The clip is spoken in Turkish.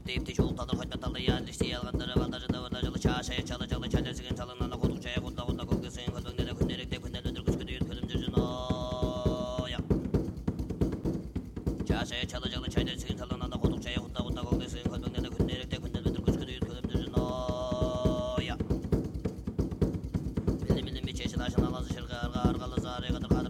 deyip de çoluktadır hacmetallı yerleşti yalgandırı bandacı da vırdacılı çaşaya çalı çalı çelesikin çalınana koduk çaya kodla kodla kodlasın kodun nere kunderek de kunder ödür kuşku düğün kölümcücün oya çaşaya çalı çalı çelesikin çalınana koduk çaya kodla kodla kodlasın kodun nere kunderek de kunder ödür kuşku düğün kölümcücün oya bilim bilim bir çeşit aşın alazı şırgı arga argalı zarı kadar